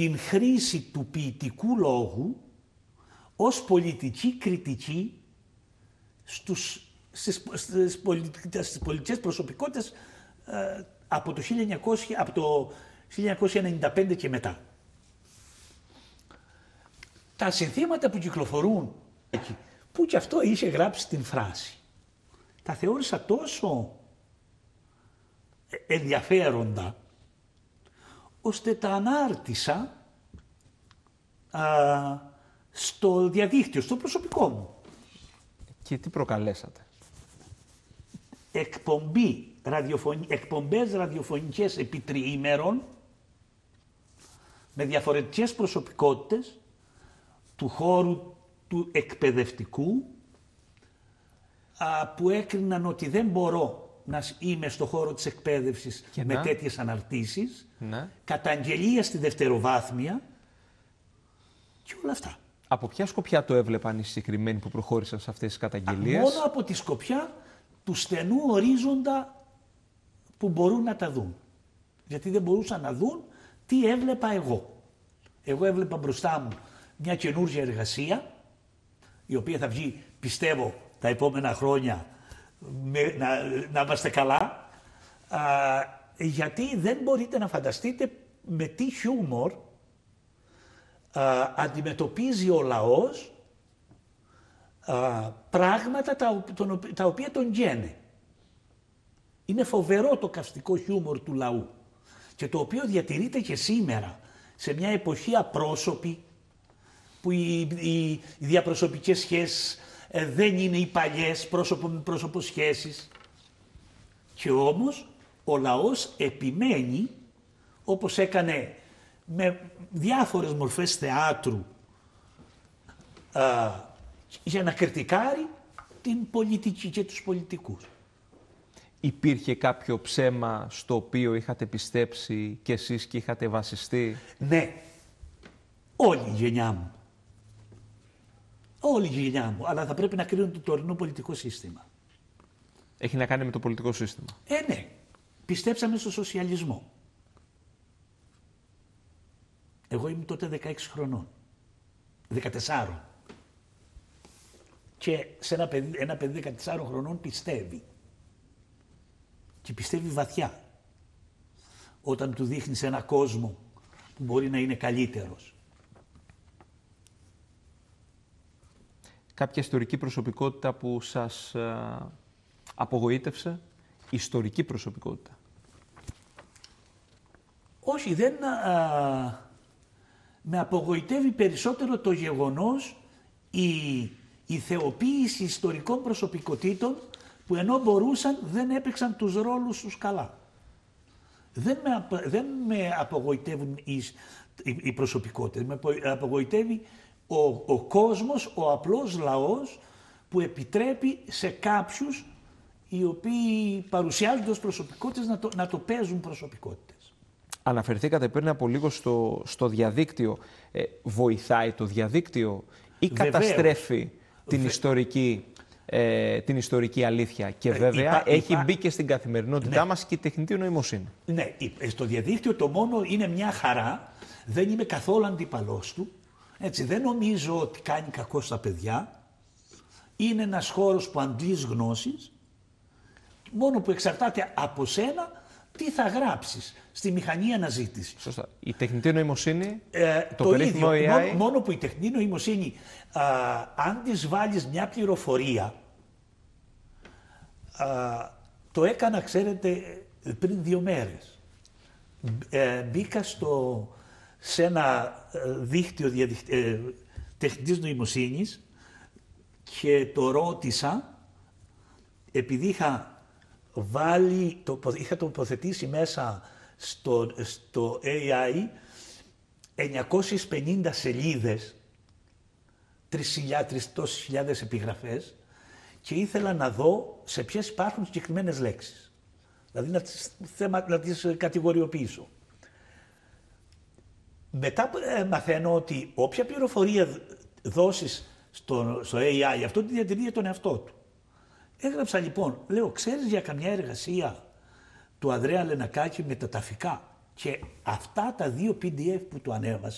την χρήση του ποιητικού λόγου ως πολιτική κριτική στις πολιτικές προσωπικότητες από το 1995 και μετά. Τα συνθήματα που κυκλοφορούν εκεί, που κι αυτό είχε γράψει την φράση, τα θεώρησα τόσο ενδιαφέροντα, ώστε τα ανάρτησα στο διαδίκτυο, στο προσωπικό μου. Και τι προκαλέσατε? Εκπομπές ραδιοφωνικές επί τριήμερων με διαφορετικές προσωπικότητες του χώρου του εκπαιδευτικού, που έκριναν ότι δεν μπορώ να είμαι στο χώρο της εκπαίδευσης με τέτοιες αναρτήσεις, καταγγελία στη δευτεροβάθμια και όλα αυτά. Από ποια σκοπιά το έβλεπαν οι συγκεκριμένοι που προχώρησαν σε αυτές τις καταγγελίες? Μόνο από τη σκοπιά του στενού ορίζοντα που μπορούν να τα δουν. Γιατί δεν μπορούσαν να δουν τι έβλεπα εγώ. Εγώ έβλεπα μπροστά μου μια καινούργια εργασία, η οποία θα βγει, πιστεύω, τα επόμενα χρόνια να είμαστε καλά, γιατί δεν μπορείτε να φανταστείτε με τι χιούμορ αντιμετωπίζει ο λαός πράγματα τα οποία τον γκαίνε. Είναι φοβερό το καυστικό χιούμορ του λαού και το οποίο διατηρείται και σήμερα σε μια εποχή απρόσωπη, που οι διαπροσωπικές σχέσεις δεν είναι οι παλιές πρόσωπο με πρόσωπο σχέσεις. Και όμως ο λαός επιμένει, όπως έκανε με διάφορες μορφές θεάτρου, για να κριτικάρει την πολιτική και τους πολιτικούς. Υπήρχε κάποιο ψέμα στο οποίο είχατε πιστέψει κι εσείς και είχατε βασιστεί? Ναι, όλη η γενιά μου. Όλη η γενιά μου, αλλά θα πρέπει να κρίνουν το τωρινό πολιτικό σύστημα. Έχει να κάνει με το πολιτικό σύστημα? Ναι. Πιστέψαμε στο σοσιαλισμό. Εγώ ήμουν τότε 16 χρονών. 14. Και σε ένα παιδί 14 χρονών πιστεύει. Και πιστεύει βαθιά. Όταν του δείχνεις ένα κόσμο που μπορεί να είναι καλύτερος. Κάποια ιστορική προσωπικότητα που σας απογοήτευσε? Ιστορική προσωπικότητα? Όχι, δεν με απογοητεύει περισσότερο το γεγονός η θεοποίηση ιστορικών προσωπικότητων που ενώ μπορούσαν δεν έπαιξαν τους ρόλους τους καλά. Δεν με απογοητεύουν οι προσωπικότητες, με απογοητεύει ο κόσμος, ο απλός λαός που επιτρέπει σε κάποιους οι οποίοι παρουσιάζονται ως προσωπικότητες να το παίζουν προσωπικότητες. Αναφερθήκατε πριν από λίγο στο διαδίκτυο. Βοηθάει το διαδίκτυο ή καταστρέφει την ιστορική αλήθεια? Και βέβαια έχει μπει και στην καθημερινότητά μας και η τεχνητή νοημοσύνη. Ναι, στο διαδίκτυο το μόνο είναι μια χαρά. Δεν είμαι καθόλου αντίπαλός του. Έτσι, δεν νομίζω ότι κάνει κακό στα παιδιά. Είναι ένας χώρος που αντλείς γνώσεις. Μόνο που εξαρτάται από σένα τι θα γράψεις στη μηχανή αναζήτηση. Σωστά. Η τεχνητή νοημοσύνη, το περίφημο AI... Μόνο που η τεχνητή νοημοσύνη, αν της βάλεις μια πληροφορία, το έκανα, ξέρετε, πριν 2 μέρες. Μπήκα σε ένα δίκτυο τεχνητής νοημοσύνης και το ρώτησα, επειδή είχα τοποθετήσει μέσα στο AI 950 σελίδες, 3.000 επιγραφές, και ήθελα να δω σε ποιες υπάρχουν συγκεκριμένες λέξεις. Δηλαδή να τις κατηγοριοποιήσω. Μετά μαθαίνω ότι όποια πληροφορία δώσεις στο AI, αυτό τη διατηρεί για τον εαυτό του. Έγραψα λοιπόν, λέω, ξέρεις για καμιά εργασία του Ανδρέα Λενακάκη με τα ταφικά? Και αυτά τα 2 PDF που του ανέβασα